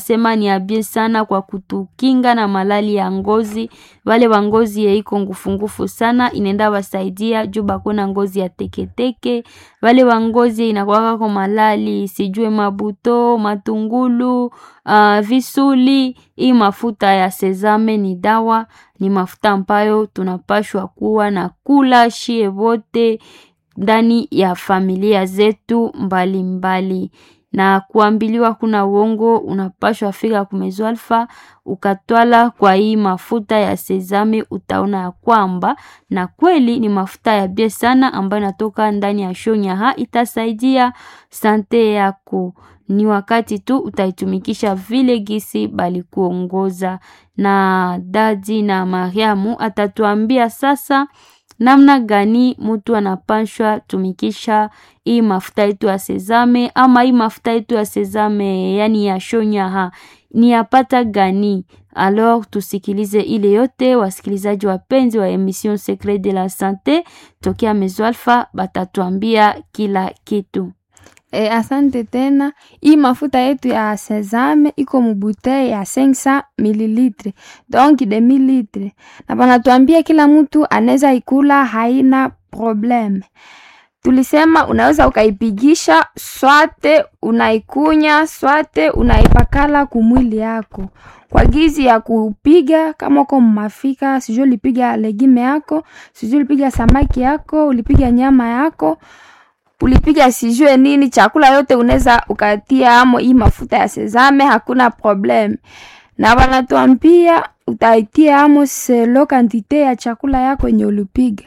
walisema ni abie sana kwa kutukinga na malali ya ngozi. Wale wa ngozi ya iko ngufungufu sana inenda wasaidia juu bakuna ngozi ya teketeke. Wale wa ngozi inakuwaka kwa malali sijue mabuto, matungulu, visuli. Hii mafuta ya sezame ni dawa, ni mafuta ambayo tunapashwa kuwa na kula shie wote ndani ya familia zetu mbali mbali. Na kuambiliwa kuna uongo, unapashwa fika kumezo alfa ukatwala kwa hii mafuta ya sezame, utaona ya kwamba na kweli ni mafuta ya bie sana ambayo natoka ndani ya shonyaha, itasaidia sante yako. Ni wakati tu utaitumikisha vile gisi bali kuongoza. Na Dadi na Mariamu atatuambia sasa namna gani mtu anapashwa tumikisha hii mafuta yetu ya sezame, ama hii mafuta yetu ya sezame yani ya shonyaha ni yapata gani. Alors tusikilize ile yote, wasikilizaji wapenzi wa emission Secret de la Santé tokea Mezo Alpha batatuambia kila kitu. Asante tena. Hii mafuta yetu ya sezame iko mubutei ya 500 ml, donc de mililitre. Na banatuambia kila mtu anaweza ikula, haina problem. Tulisema unaweza ukaipigisha, swate unaikunya, swate unaipakala kumwili yako. Kwa gizi ya kupiga, kama uko mafika, sijui ulipiga legime yako, sijui ulipiga samaki yako, ulipiga nyama yako, ulipiga sijue nini, chakula yote unaweza ukatia amo hii mafuta ya sezame, hakuna problem. Na wanatuambia utaitia amo selo kantite ya chakula yako yenye ulipiga.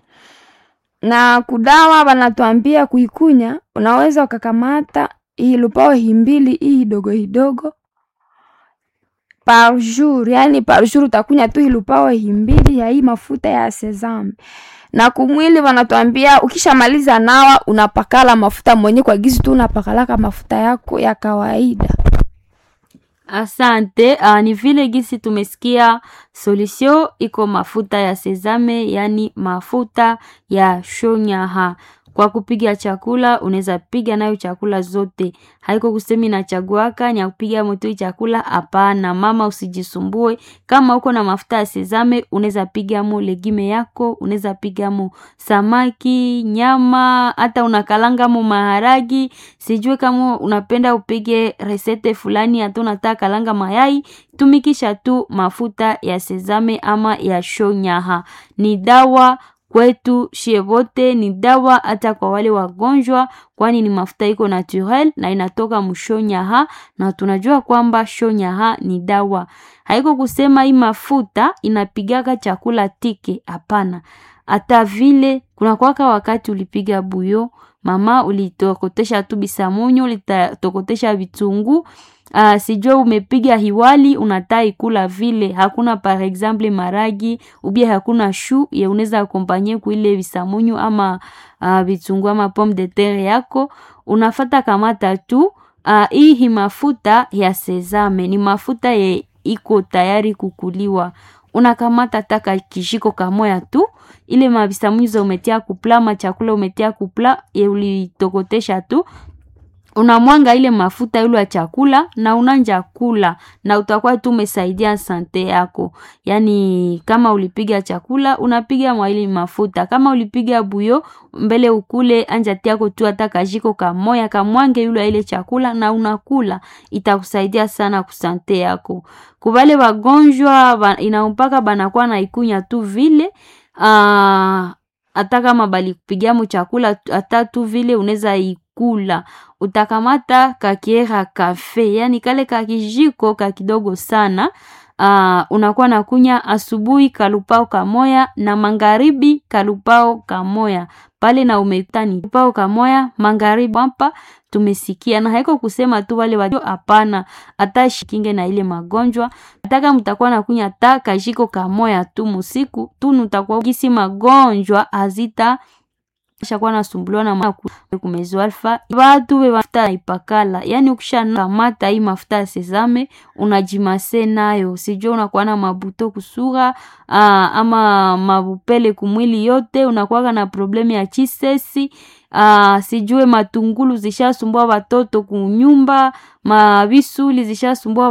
Na kudawa wanatuambia kuikunya, unaweza ukakamata hii lupao himbili hii hidogo par jour, yani par jour utakunya tu hii lupao himbili ya hii mafuta ya sezame. Na kumwili wanatuambia ukishamaliza nawa unapakala mafuta mwenye kwa gizi tu unapakalaka mafuta yako ya kawaida. Asante. Ni vile gisi tumesikia solution iko mafuta ya sezame, yani mafuta ya shonyaha. Kwa kupiga chakula, unaweza piga nayo chakula zote. Haiko kusemi na chaguaka, ni kupiga moto chakula, hapana. Mama usijisumbue. Kama uko na mafuta ya sezame, unaweza piga mo legime yako, unaweza piga mo samaki, nyama, hata unakalanga mo maharagi. Sijue kama unapenda upige resete fulani, hata unataka kalanga mayai, tumikisha tu mafuta ya sezame ama ya shonyaha. Ni dawa kwetu shie wote, ni dawa hata kwa wale wagonjwa, kwani ni mafuta iko naturel na inatoka mshonyaha, na tunajua kwamba shonyaha ni dawa. Haiko kusema hii mafuta inapigaka chakula tike, hapana. Hata vile kuna kwaka wakati ulipiga buyo, mama ulitokotesha tu bisamunyo, ulitokotesha vitungu, sijua umepiga hiwali unatai kula vile, hakuna par exemple maragi ubia hakuna shu ya unaweza akompanye kuile bisamunyu ama vitungu ama pomme de terre yako, unafata kamata tu hii mafuta ya sezame, ni mafuta ye iko tayari kukuliwa. Unakamata taka kijiko kamoya tu, ile mabisamunyu umetia kupla, machakula umetia kupla ye ulitokotesha tu, unamwanga ile mafuta ile ya chakula na unanja kula, na utakuwa tu umesaidia sante yako. Yani kama ulipiga chakula unapiga mwa ile mafuta, kama ulipiga buyo mbele ukule anja tiako tu hata kajiko kamoya kamwange ile ile chakula na unakula, itakusaidia sana kusante yako. Kubale wagonjwa inampaka banakuwa na ikunya tu vile, hata kama bali kupigia mu chakula hata tu vile unaweza ikula. Utakamata kakiera kafe, yani kale kakijiko kakidogo sana, unakuwa na kunya asubuhi kalupao kamoya na mangaribi kalupao kamoya. Pale na umetani kalupao kamoya mangaribi hapa tumesikia. Na haiko kusema tu wale wadio, hapana, hata shikinge na ile magonjwa. Ataka mtakuwa na kunya taka jiko kamoya tu musiku tu, nutakuwa gisi magonjwa hazita shakuwa nasumbuliwa na kumezo alfa. Watu we mafuta ipakala, yani ukishakamata hii mafuta ya sezame unajimase nayo, sijua unakuwa na mabuto kusura ama mabupele kumwili yote, unakuwa na problemi ya chisesi, sijue matungulu zishasumbua watoto kunyumba, mabisuli zishasumbua